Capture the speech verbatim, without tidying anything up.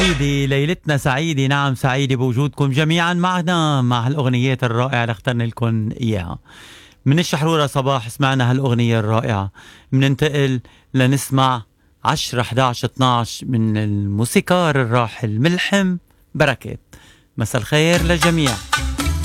سعيدة ليلتنا سعيدة، نعم سعيدة بوجودكم جميعا معنا مع هالأغنيات الرائعة اللي اخترنا لكم إياها. من الشحرورة صباح سمعنا هالأغنية الرائعة، مننتقل لنسمع عشرة إحدى عشر اثنعش من الموسيقار الراحل ملحم بركات. مساء الخير للجميع.